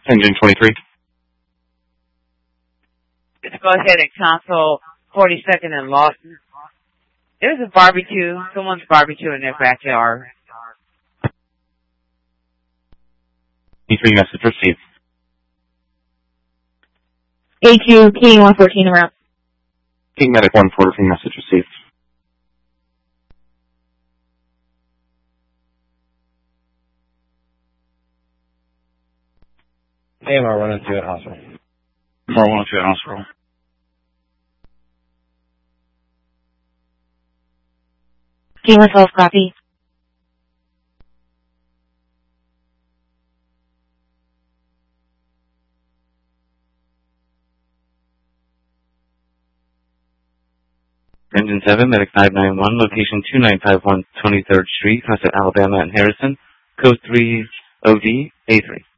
Engine 23. Let's go ahead and console 42nd and Lawson. There's a barbecue. Someone's barbecue in their backyard. E3 message received. A2, King 114 around. King Medic 114 message received. AMR 102 at hospital. AMR 102 at hospital. King 112, copy. Engine 7, Medic 591, location 2951 23rd Street, Concept Alabama and Harrison, code 3 OD A3.